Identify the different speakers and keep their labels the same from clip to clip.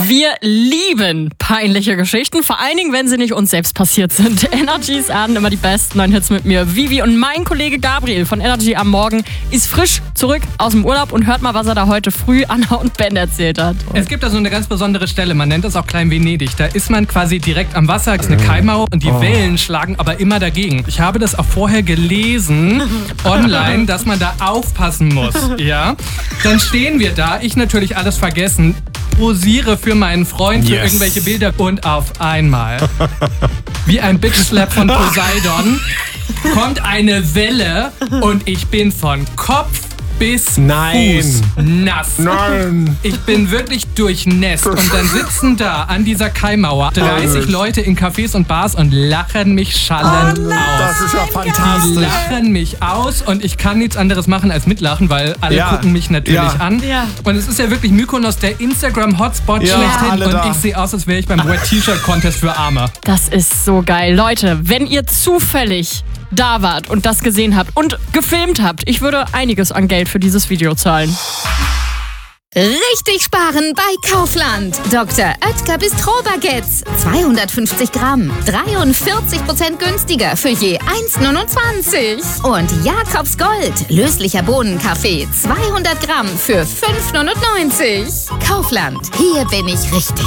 Speaker 1: Wir lieben peinliche Geschichten, vor allen Dingen, wenn sie nicht uns selbst passiert sind. Energys Abend immer die besten 9 Hits mit mir, Vivi, und mein Kollege Gabriel von Energy am Morgen ist frisch zurück aus dem Urlaub und hört mal, was er da heute früh Anna und Ben erzählt hat.
Speaker 2: Es gibt da so eine ganz besondere Stelle, man nennt das auch Klein Venedig. Da ist man quasi direkt am Wasser, ist eine Kaimauer und die Wellen schlagen aber immer dagegen. Ich habe das auch vorher gelesen online, dass man da aufpassen muss. Ja? Dann stehen wir da, ich natürlich alles vergessen, posiere für meinen Freund für irgendwelche Bilder und auf einmal, wie ein Bitch Slap von Poseidon, kommt eine Welle und ich bin von Kopf bis Fuß nass.
Speaker 3: Nein.
Speaker 2: Ich bin wirklich durchnässt und dann sitzen da an dieser Kaimauer 30 Leute in Cafés und Bars und lachen mich schallend aus.
Speaker 3: Das ist ja
Speaker 2: Die
Speaker 3: fantastisch.
Speaker 2: lachen mich aus und ich kann nichts anderes machen als mitlachen, weil alle gucken mich natürlich an.
Speaker 1: Ja.
Speaker 2: Und es ist ja wirklich Mykonos, der Instagram-Hotspot schlechthin
Speaker 3: alle
Speaker 2: und
Speaker 3: da.
Speaker 2: ich sehe aus, als wäre ich beim Wet T-Shirt Contest für Arme.
Speaker 1: Das ist so geil. Leute, wenn ihr zufällig da wart und das gesehen habt und gefilmt habt, ich würde einiges an Geld für dieses Video zahlen.
Speaker 4: Richtig sparen bei Kaufland. Dr. Oetker Bistro-Baguettes. 250 Gramm. 43% günstiger für je 1,29. Und Jakobs Gold. Löslicher Bohnenkaffee. 200 Gramm für 5,99. Kaufland. Hier bin ich richtig.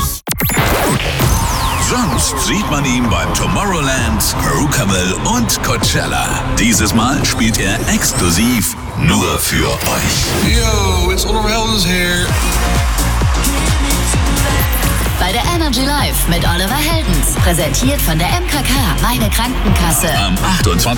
Speaker 5: Sonst sieht man ihn beim Tomorrowland, Perucaville und Coachella. Dieses Mal spielt er exklusiv nur für euch.
Speaker 6: Yo, it's Oliver Heldens here.
Speaker 4: Bei der Energy Live mit Oliver Heldens. Präsentiert von der MKK, meine Krankenkasse.
Speaker 5: Am 28.